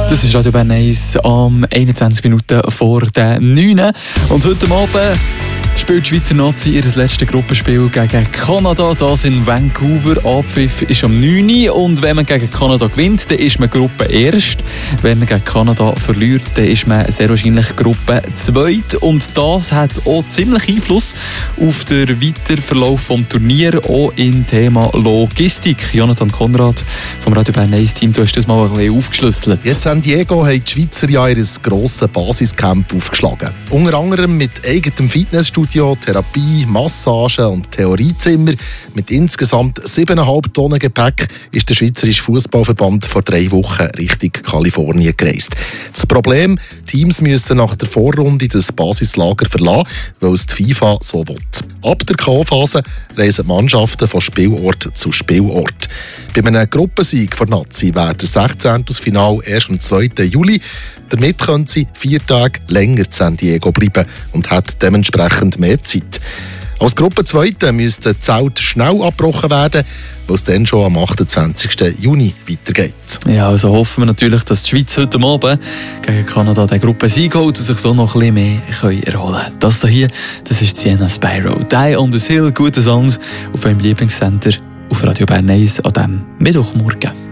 Das ist Radio Bern 1 am 21 Minuten vor der 9. Und heute Abend spielt die Schweizer Nazi ihr letztes Gruppenspiel gegen Kanada. Das in Vancouver. Abpfiff ist am 9. Und wenn man gegen Kanada gewinnt, dann ist man Gruppe erst. Wenn man gegen Kanada verliert, dann ist man sehr wahrscheinlich Gruppe zweit. Und das hat auch ziemlich Einfluss auf den weiteren Verlauf des Turniers, auch im Thema Logistik. Jonathan Konrad vom Radio Bern 1 Team, du hast das mal ein bisschen aufgeschlüsselt. Jetzt San Diego haben die Schweizer ja ihr grosses Basiscamp aufgeschlagen. Unter anderem mit eigenem Fitnessstudio, Therapie, Massage und Theoriezimmer. Mit insgesamt 7,5 Tonnen Gepäck ist der Schweizerische Fußballverband vor 3 Wochen Richtung Kalifornien gereist. Das Problem: Teams müssen nach der Vorrunde das Basislager verlassen, weil es die FIFA so will. Ab der K.O.-Phase reisen die Mannschaften von Spielort zu Spielort. Bei einem Gruppensieg der Nazi wäre der 16. Finale erst am 2. Juli. Damit können sie 4 Tage länger in San Diego bleiben und hat dementsprechend mehr Zeit. Als Gruppenzweite müsste die Zelt schnell abgebrochen werden, weil es dann schon am 28. Juni weitergeht. Ja, also hoffen wir natürlich, dass die Schweiz heute Abend gegen Kanada den Gruppensieg holt und sich so noch ein bisschen mehr erholen können. Das hier, das ist Sienna Spyro. Die on the Hill, gute Songs auf eurem Lieblingssender auf Radio Bern 1 an diesem Mittwochmorgen.